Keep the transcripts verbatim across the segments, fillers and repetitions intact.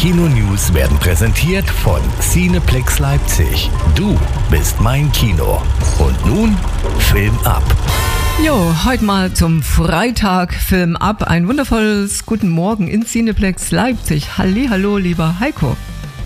Kino-News werden präsentiert von Cineplex Leipzig. Du bist mein Kino. Und nun Film ab. Jo, heute mal zum Freitag Film ab. Ein wundervolles Guten Morgen in Cineplex Leipzig. Hallihallo, lieber Heiko.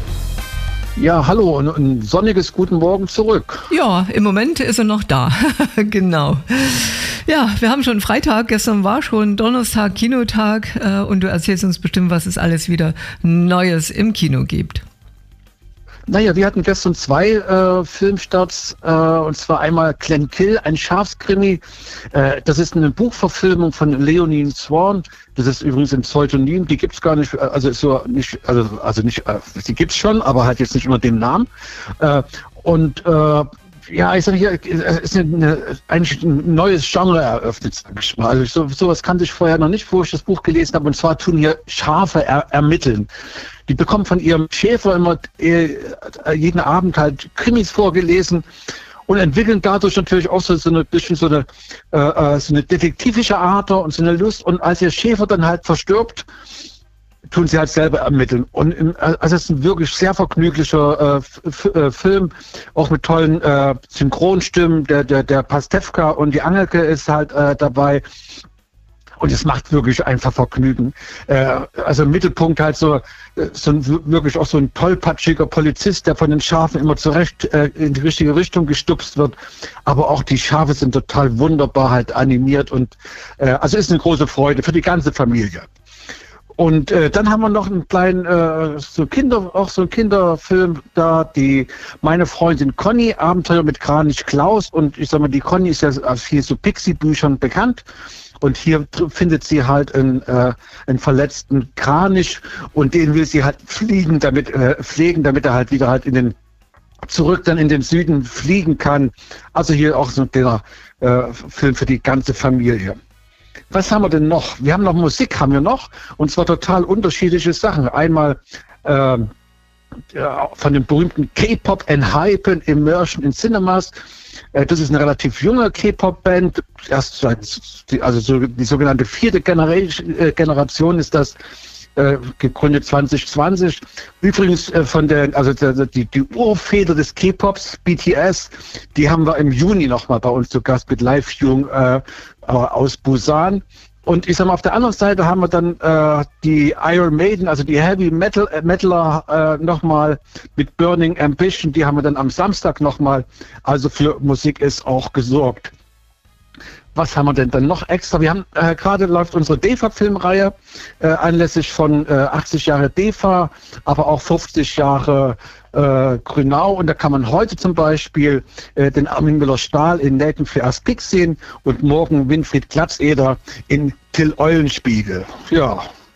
Ja, hallo und ein sonniges Guten Morgen zurück. Ja, im Moment ist er noch da. Genau. Ja, wir haben schon Freitag, gestern war schon Donnerstag, Kinotag äh, und du erzählst uns bestimmt, was es alles wieder Neues im Kino gibt. Naja, wir hatten gestern zwei äh, Filmstarts, äh, und zwar einmal Glenkill, ein Schafskrimi. Äh, das ist eine Buchverfilmung von Leonie Swan. Das ist übrigens ein Pseudonym, die gibt's gar nicht, also ist so nicht, also also nicht, äh, die gibt's schon, aber halt jetzt nicht unter dem Namen. Äh, und äh, ja, ich sage hier, es ist eine, eigentlich ein neues Genre eröffnet, sag ich mal. Also so, sowas kannte ich vorher noch nicht, wo ich das Buch gelesen habe. Und zwar tun hier Schafe er, ermitteln. Die bekommen von ihrem Schäfer immer äh, jeden Abend halt Krimis vorgelesen und entwickeln dadurch natürlich auch so, so ein bisschen so eine, äh, so eine detektivische Ader und so eine Lust. Und als ihr Schäfer dann halt verstirbt, tun sie halt selber ermitteln. Und im, also es ist ein wirklich sehr vergnüglicher äh, F äh, Film, auch mit tollen äh, Synchronstimmen. Der, der, der Pastewka und die Angelke ist halt äh, dabei. Und es macht wirklich einfach Vergnügen. Äh, also im Mittelpunkt halt so, so ein, wirklich auch so ein tollpatschiger Polizist, der von den Schafen immer zurecht äh, in die richtige Richtung gestupst wird. Aber auch die Schafe sind total wunderbar halt animiert. Und äh, also ist eine große Freude für die ganze Familie. Und äh, dann haben wir noch einen kleinen, äh, so Kinder, auch so einen Kinderfilm da, die Meine Freundin Conny, Abenteuer mit Kranich Klaus. Und ich sag mal, die Conny ist ja aus viel so Pixie-Büchern bekannt. Und hier findet sie halt einen, äh, einen verletzten Kranich und den will sie halt fliegen, damit, äh, pflegen, damit er halt wieder halt in den, zurück dann in den Süden fliegen kann. Also hier auch so ein kleiner äh, Film für die ganze Familie. Was haben wir denn noch? Wir haben noch Musik, haben wir noch, und zwar total unterschiedliche Sachen. Einmal äh, von dem berühmten K-Pop Enhypen Immersion in Cinemas. Äh, das ist eine relativ junge K-Pop-Band, erst seit, also so, die sogenannte vierte Generation, äh, Generation ist das, äh, gegründet zwanzig zwanzig. Übrigens äh, von der, also der, die, die Urväter des K-Pops, B T S, die haben wir im Juni nochmal bei uns zu Gast mit Live-Viewing äh, aus Busan. Und ich sag mal, auf der anderen Seite haben wir dann äh, die Iron Maiden, also die Heavy Metal äh, Metaler äh, nochmal mit Burning Ambition, die haben wir dann am Samstag nochmal. Also für Musik ist auch gesorgt. Was haben wir denn dann noch extra? Wir haben äh, gerade läuft unsere D E F A-Filmreihe äh, anlässlich von äh, achtzig Jahre D E F A, aber auch fünfzig Jahre äh, Grünau. Und da kann man heute zum Beispiel äh, den Armin Müller-Stahl in Nathan für Aspik sehen und morgen Winfried Glatzeder in Till Eulenspiegel. Ja,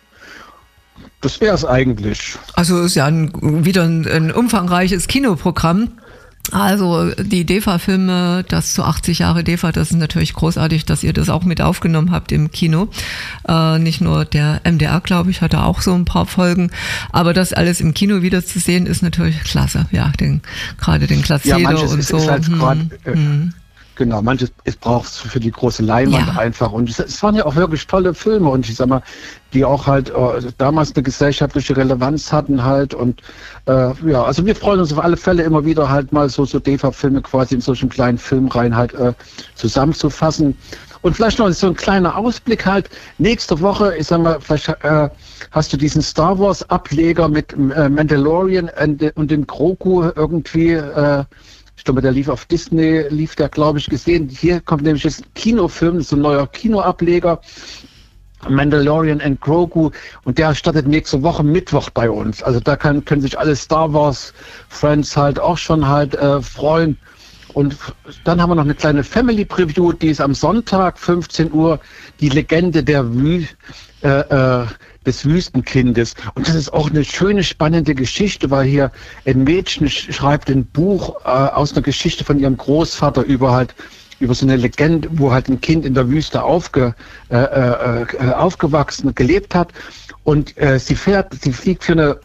das wäre es eigentlich. Also ist ja ein, wieder ein, ein umfangreiches Kinoprogramm. Also die D E F A-Filme, das zu achtzig Jahre D E F A, das ist natürlich großartig, dass ihr das auch mit aufgenommen habt im Kino. Äh, nicht nur der M D R, glaube ich, hatte auch so ein paar Folgen, aber das alles im Kino wieder zu sehen, ist natürlich klasse. Ja, den, gerade den Glatzeder ja, und ist, so. Ist halt hm, grad, äh, hm. Genau, manches es braucht es für die große Leinwand ja. einfach. Und es, es waren ja auch wirklich tolle Filme und ich sag mal, die auch halt äh, damals eine gesellschaftliche Relevanz hatten halt. Und äh, ja, also wir freuen uns auf alle Fälle immer wieder halt mal so, so D E F A-Filme quasi in solchen kleinen Filmreihen halt äh, zusammenzufassen. Und vielleicht noch so ein kleiner Ausblick halt. Nächste Woche, ich sag mal, vielleicht äh, hast du diesen Star Wars-Ableger mit äh, Mandalorian und, und dem Grogu irgendwie äh, ich glaube, der lief auf Disney, lief der, glaube ich, gesehen. Hier kommt nämlich jetzt ein Kinofilm, so ein neuer Kinoableger, Mandalorian and Grogu, und der startet nächste Woche Mittwoch bei uns. Also da kann, können sich alle Star Wars-Fans halt auch schon halt äh, freuen. Und dann haben wir noch eine kleine Family-Preview, die ist am Sonntag, fünfzehn Uhr, die Legende der Wü äh, äh, des Wüstenkindes. Und das ist auch eine schöne, spannende Geschichte, weil hier ein Mädchen schreibt ein Buch äh, aus einer Geschichte von ihrem Großvater über halt über so eine Legende, wo halt ein Kind in der Wüste aufge, äh, äh, aufgewachsen, gelebt hat. Und äh, sie fährt, sie fliegt für eine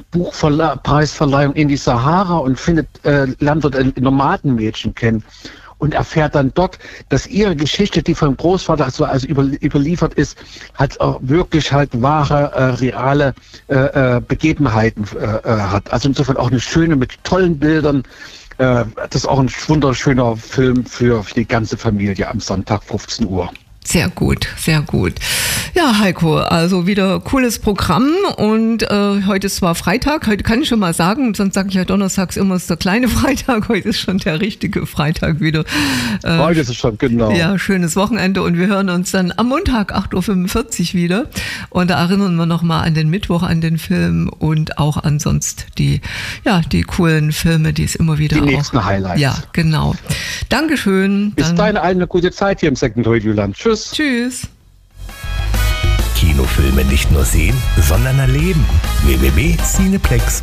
Buchpreisverleihung in die Sahara und findet, äh, lernt dort ein Nomadenmädchen kennen. und erfährt dann dort, dass ihre Geschichte, die vom Großvater so also über, überliefert ist, halt auch wirklich halt wahre, äh, reale äh, Begebenheiten äh, hat. Also insofern auch eine schöne, mit tollen Bildern. Äh, das ist auch ein wunderschöner Film für, für die ganze Familie am Sonntag fünfzehn Uhr. Sehr gut, sehr gut. Ja, Heiko, also wieder cooles Programm und äh, heute ist zwar Freitag, heute kann ich schon mal sagen, sonst sage ich ja donnerstags immer, ist der kleine Freitag, heute ist schon der richtige Freitag wieder. Äh, heute ist es schon, genau. Ja, schönes Wochenende und wir hören uns dann am Montag acht Uhr fünfundvierzig wieder und da erinnern wir nochmal an den Mittwoch, an den Film und auch ansonsten die, ja, die coolen Filme, die es immer wieder die auch... Die nächsten Highlights. Ja, genau. Dankeschön. Bis dahin allen eine gute Zeit hier im Second Radioland. Tschüss. Tschüss. Kinofilme nicht nur sehen, sondern erleben. w w w punkt cineplex